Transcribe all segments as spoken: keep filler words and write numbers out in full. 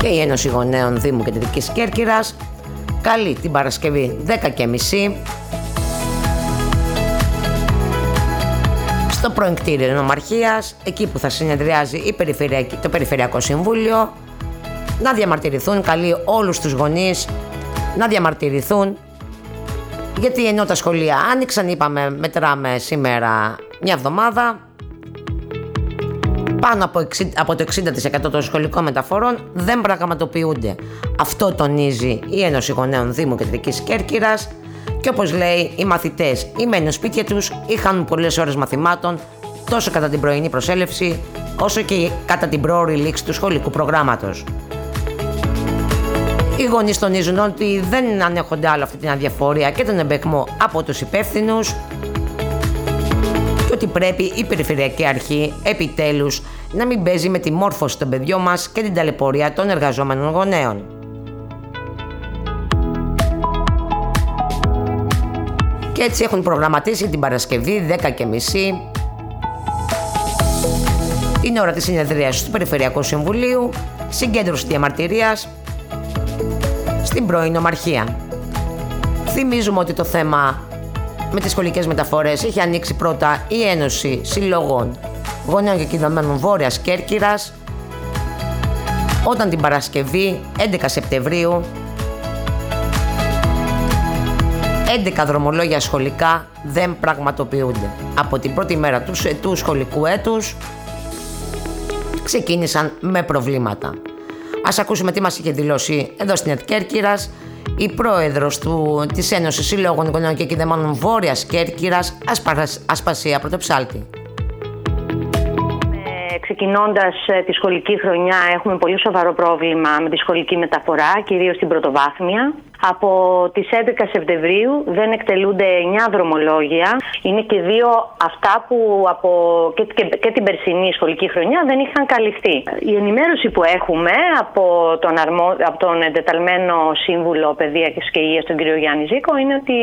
και η Ένωση Γονέων Δήμου Κεντρικής Κέρκυρας καλεί την Παρασκευή δέκα και μισή στο πρώην κτίριο Νομαρχίας, εκεί που θα συνεδριάζει η Περιφερειακή, το Περιφερειακό Συμβούλιο, να διαμαρτυρηθούν, καλεί όλους τους γονείς να διαμαρτυρηθούν, γιατί ενώ τα σχολεία άνοιξαν, είπαμε, μετράμε σήμερα μια εβδομάδα, πάνω από, εξήντα, από το εξήντα τοις εκατό των σχολικών μεταφορών δεν πραγματοποιούνται. Αυτό τονίζει η Ένωση Γονέων Δήμου Κεντρικής Κέρκυρας και όπως λέει, οι μαθητές ή μένουν σπίτια τους ή χάνουν πολλές ώρες μαθημάτων τόσο κατά την πρωινή προσέλευση όσο και κατά την πρόωρη λήξη του σχολικού προγράμματος. Οι γονείς τονίζουν ότι δεν ανέχονται άλλο αυτή την αδιαφορία και τον εμπεκμό από τους υπεύθυνους και ότι πρέπει η Περιφερειακή Αρχή επιτέλους να μην παίζει με τη μόρφωση των παιδιών μας και την ταλαιπωρία των εργαζόμενων γονέων. Και έτσι έχουν προγραμματίσει την Παρασκευή δέκα και μισή την ώρα της συνεδρίας του Περιφερειακού Συμβουλίου συγκέντρωση διαμαρτυρίας στην πρώην Νομαρχία. Θυμίζουμε ότι το θέμα με τις σχολικές μεταφορές είχε ανοίξει πρώτα η Ένωση Συλλόγων Γονέων και Κηδεμένων Βόρειας Κέρκυρας, όταν την Παρασκευή έντεκα Σεπτεμβρίου έντεκα δρομολόγια σχολικά δεν πραγματοποιούνται. Από την πρώτη μέρα του, του σχολικού έτους ξεκίνησαν με προβλήματα. Ας ακούσουμε τι μας είχε δηλώσει εδώ στην ΕΤ Κέρκυρας η πρόεδρος του, της Ένωσης Συλλόγων Γονέων και Κηδεμένων Βόρειας Κέρκυρας, Ασπασία Πρωτοψάλτη. Ξεκινώντας τη σχολική χρονιά έχουμε πολύ σοβαρό πρόβλημα με τη σχολική μεταφορά, κυρίως στην πρωτοβάθμια. Από τις έντεκα Σεπτεμβρίου δεν εκτελούνται εννιά δρομολόγια. Είναι και δύο αυτά που από και, και, και την περσινή σχολική χρονιά δεν είχαν καλυφθεί. Η ενημέρωση που έχουμε από τον, αρμο, από τον εντεταλμένο Σύμβουλο Παιδείας και Υγείας, τον κύριο Γιάννη Ζήκο, είναι ότι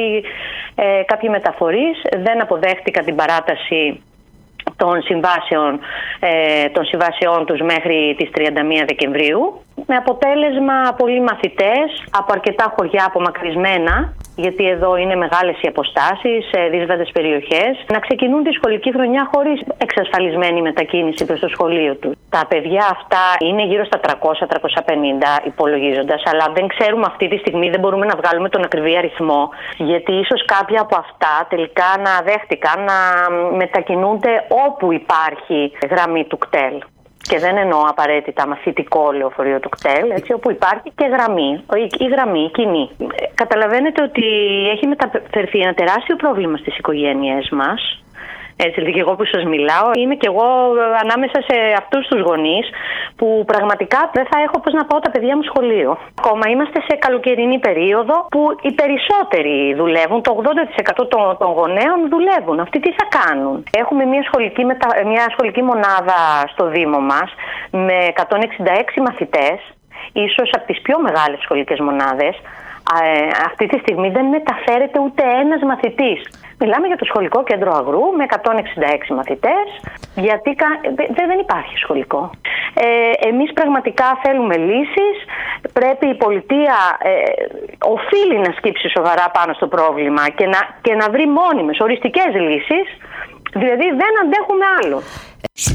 ε, κάποιοι μεταφορείς δεν αποδέχτηκαν την παράταση των συμβάσεων, ε, των συμβάσεών τους μέχρι τις τριάντα μία Δεκεμβρίου, με αποτέλεσμα πολλοί μαθητές από αρκετά χωριά απομακρυσμένα, γιατί εδώ είναι μεγάλες οι αποστάσεις σε δύσβατες περιοχές, να ξεκινούν τη σχολική χρονιά χωρίς εξασφαλισμένη μετακίνηση προς το σχολείο τους. Τα παιδιά αυτά είναι γύρω στα τριακόσια με τριακόσια πενήντα υπολογίζοντας, αλλά δεν ξέρουμε αυτή τη στιγμή, δεν μπορούμε να βγάλουμε τον ακριβή αριθμό, γιατί ίσως κάποια από αυτά τελικά να δέχτηκαν να μετακινούνται όπου υπάρχει γραμμή του ΚΤΕΛ. Και δεν εννοώ απαραίτητα μαθητικό λεωφορείο του ΚΤΕΛ, έτσι, όπου υπάρχει και γραμμή, η γραμμή κοινή. Καταλαβαίνετε ότι έχει μεταφερθεί ένα τεράστιο πρόβλημα στις οικογένειές μας. Έτσι, και εγώ που σας μιλάω, είμαι και εγώ ανάμεσα σε αυτούς τους γονείς που πραγματικά δεν θα έχω πώς να πάω τα παιδιά μου σχολείο. Ακόμα είμαστε σε καλοκαιρινή περίοδο που οι περισσότεροι δουλεύουν, το ογδόντα τοις εκατό των, των γονέων δουλεύουν. Αυτοί τι θα κάνουν? Έχουμε μια σχολική, μετα... μια σχολική μονάδα στο Δήμο μας με εκατόν εξήντα έξι μαθητές, ίσως από τις πιο μεγάλες σχολικές μονάδες. Ε, αυτή τη στιγμή δεν μεταφέρεται ούτε ένας μαθητής. Μιλάμε για το σχολικό κέντρο Αγρού με εκατόν εξήντα έξι μαθητές, γιατί δε, δεν υπάρχει σχολικό. Ε, εμείς πραγματικά θέλουμε λύσεις. Πρέπει η πολιτεία ε, οφείλει να σκύψει σοβαρά πάνω στο πρόβλημα και να, και να βρει μόνιμες, οριστικές λύσεις. Δηλαδή δεν αντέχουμε άλλο.